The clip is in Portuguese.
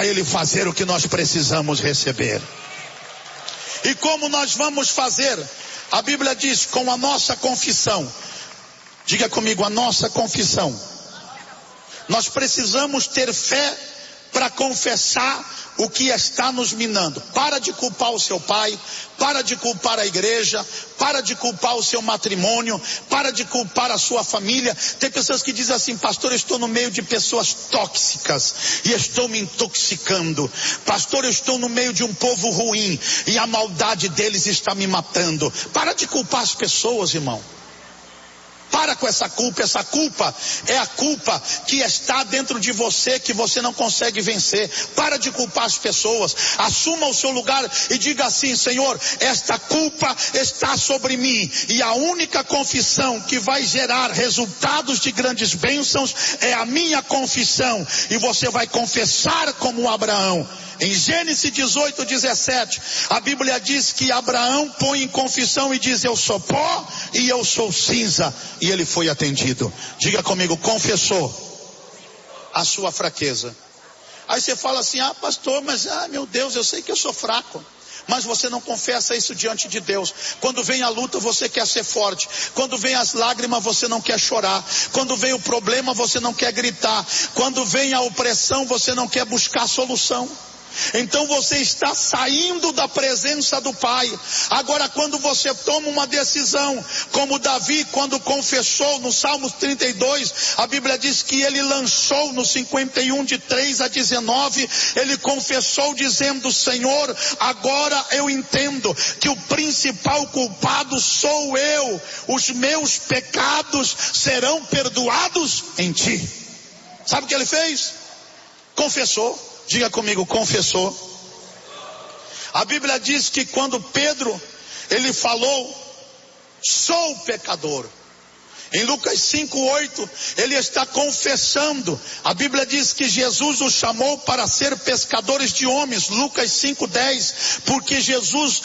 para Ele fazer o que nós precisamos receber. E como nós vamos fazer? A Bíblia diz, com a nossa confissão. Diga comigo, a nossa confissão. Nós precisamos ter fé para confessar o que está nos minando. Para de culpar o seu pai, para de culpar a igreja, para de culpar o seu matrimônio, para de culpar a sua família. Tem pessoas que dizem assim: pastor, eu estou no meio de pessoas tóxicas e estou me intoxicando. Pastor, eu estou no meio de um povo ruim e a maldade deles está me matando. Para de culpar as pessoas, irmão. Para com essa culpa é a culpa que está dentro de você, que você não consegue vencer. Para de culpar as pessoas, assuma o seu lugar e diga assim: Senhor, esta culpa está sobre mim, e a única confissão que vai gerar resultados de grandes bênçãos é a minha confissão, e você vai confessar como Abraão. Em Gênesis 18:17, a Bíblia diz que Abraão põe em confissão e diz: eu sou pó e eu sou cinza. E ele foi atendido. Diga comigo, confessou a sua fraqueza. Aí você fala assim: ah, pastor, mas meu Deus, eu sei que eu sou fraco. Mas você não confessa isso diante de Deus. Quando vem a luta, você quer ser forte. Quando vem as lágrimas, você não quer chorar. Quando vem o problema, você não quer gritar. Quando vem a opressão, você não quer buscar solução. Então você está saindo da presença do Pai. Agora, quando você toma uma decisão, como Davi, quando confessou no Salmos 32, a Bíblia diz que ele lançou no 51, de 3 a 19, ele confessou dizendo: Senhor, agora eu entendo que o principal culpado sou eu. Os meus pecados serão perdoados em Ti. Sabe o que ele fez? Confessou. Diga comigo, confessou. A Bíblia diz que quando Pedro, ele falou: sou pecador. Em Lucas 5:8, ele está confessando. A Bíblia diz que Jesus o chamou para ser pescadores de homens. Lucas 5:10, porque Jesus